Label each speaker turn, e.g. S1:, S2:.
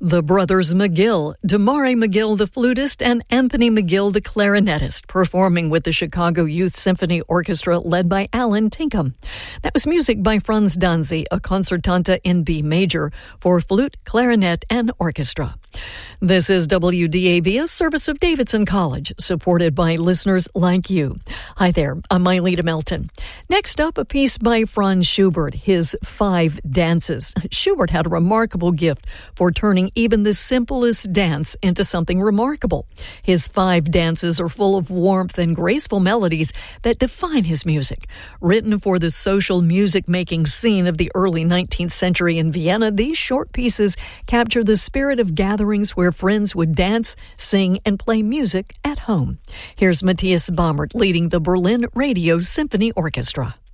S1: The brothers McGill, Damari McGill the flutist and Anthony McGill the clarinetist, performing with the Chicago Youth Symphony Orchestra led by Alan Tinkham. That was music by Franz Danzi, a concertanta in B major for flute, clarinet, and orchestra. This is WDAV, a service of Davidson College, supported by listeners like you. Hi there, I'm Myleta Melton. Next up, a piece by Franz Schubert, his 5 Dances. Schubert had a remarkable gift for turning even the simplest dance into something remarkable. His 5 dances are full of warmth and graceful melodies that define his music. Written for the social music-making scene of the early 19th century in Vienna, these short pieces capture the spirit of gatherings where friends would dance, sing, and play music at home. Here's Matthias Baumert leading the Berlin Radio Symphony Orchestra.